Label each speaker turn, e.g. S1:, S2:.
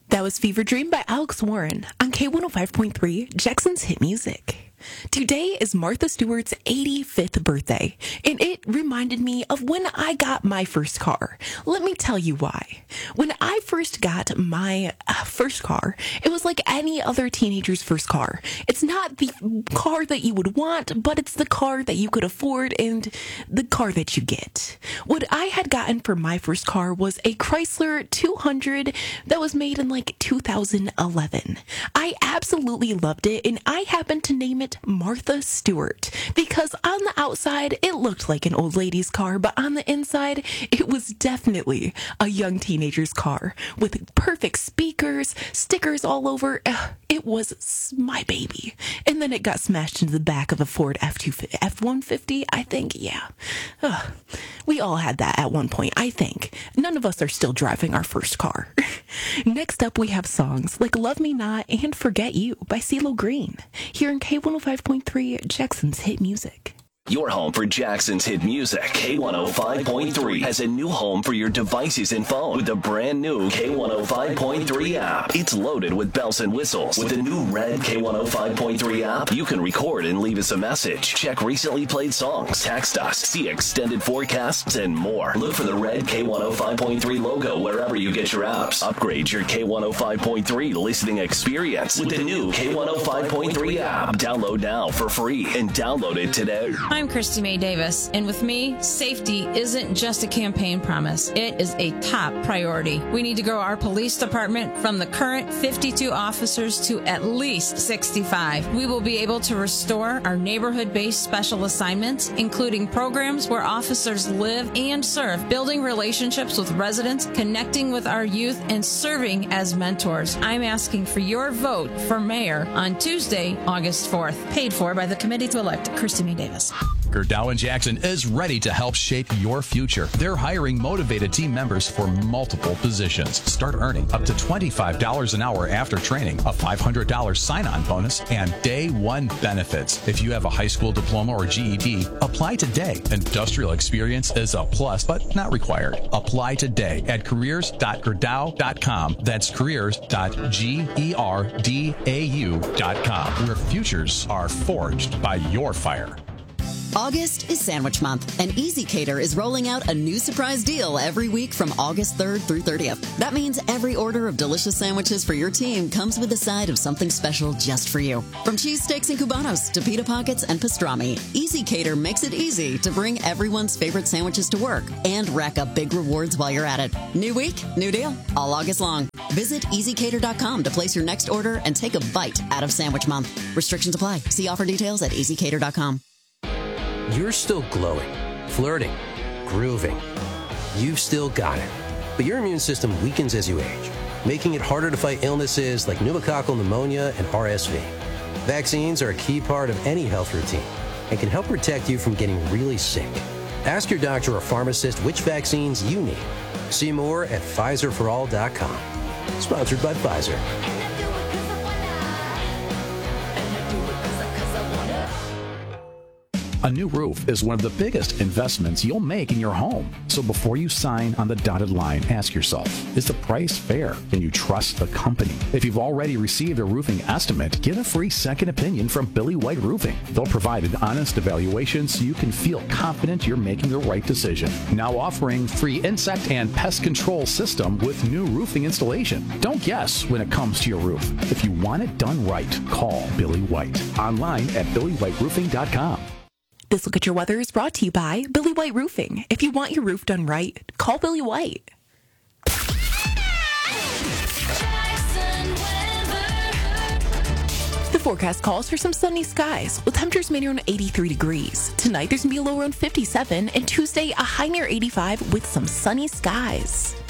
S1: That was Fever Dream by Alex Warren on K105.3, Jackson's Hit Music. Today is Martha Stewart's 85th birthday, and it reminded me of when I got my first car. Let me tell you why. When I first got my first car, it was like any other teenager's first car. It's not the car that you would want, but it's the car that you could afford and the car that you get. What I had gotten for my first car was a Chrysler 200 that was made in like 2011. I absolutely loved it, and I happened to name it Martha Stewart because on the outside it looked like an old lady's car, but on the inside it was definitely a young teenager's car with perfect speakers, stickers all over. It was my baby. And then it got smashed into the back of a Ford F-150, I think. Yeah. We all had that at one point, I think. None of us are still driving our first car. Next up, we have songs like Love Me Not and Forget You by CeeLo Green here in K105.3, Jackson's Hit Music.
S2: Your home for Jackson's hit music. K105.3 has a new home for your devices and phone with the brand new K105.3 app. It's loaded with bells and whistles. With the new red K105.3 app, you can record and leave us a message. Check recently played songs, text us, see extended forecasts, and more. Look for the red K105.3 logo wherever you get your apps. Upgrade your K105.3 listening experience with the new K105.3 app. Download now for free and download it today.
S3: I'm Christy Mae Davis, and with me, safety isn't just a campaign promise. It is a top priority. We need to grow our police department from the current 52 officers to at least 65. We will be able to restore our neighborhood-based special assignments, including programs where officers live and serve, building relationships with residents, connecting with our youth, and serving as mentors. I'm asking for your vote for mayor on Tuesday, August 4th, paid for by the Committee to Elect Christy Mae Davis.
S4: Gerdau & Jackson is ready to help shape your future. They're hiring motivated team members for multiple positions. Start earning up to $25 an hour after training, a $500 sign-on bonus, and day one benefits. If you have a high school diploma or GED, apply today. Industrial experience is a plus, but not required. Apply today at careers.gerdau.com. That's careers.gerdau.com, where futures are forged by your fire.
S5: August is Sandwich Month, and Easy Cater is rolling out a new surprise deal every week from August 3rd through 30th. That means every order of delicious sandwiches for your team comes with a side of something special just for you. From cheesesteaks and Cubanos to pita pockets and pastrami, Easy Cater makes it easy to bring everyone's favorite sandwiches to work and rack up big rewards while you're at it. New week, new deal, all August long. Visit EasyCater.com to place your next order and take a bite out of Sandwich Month. Restrictions apply. See offer details at EasyCater.com.
S6: You're still glowing, flirting, grooving. You've still got it. But your immune system weakens as you age, making it harder to fight illnesses like pneumococcal pneumonia and RSV. Vaccines are a key part of any health routine and can help protect you from getting really sick. Ask your doctor or pharmacist which vaccines you need. See more at PfizerForAll.com. Sponsored by Pfizer.
S4: A new roof is one of the biggest investments you'll make in your home. So before you sign on the dotted line, ask yourself, is the price fair? Can you trust the company? If you've already received a roofing estimate, get a free second opinion from Billy White Roofing. They'll provide an honest evaluation so you can feel confident you're making the right decision. Now offering free insect and pest control system with new roofing installation. Don't guess when it comes to your roof. If you want it done right, call Billy White. Online at billywhiteroofing.com.
S1: This Look at Your Weather is brought to you by Billy White Roofing. If you want your roof done right, call Billy White. The forecast calls for some sunny skies with temperatures mainly around 83 degrees. Tonight there's going to be a low around 57, and Tuesday a high near 85 with some sunny skies.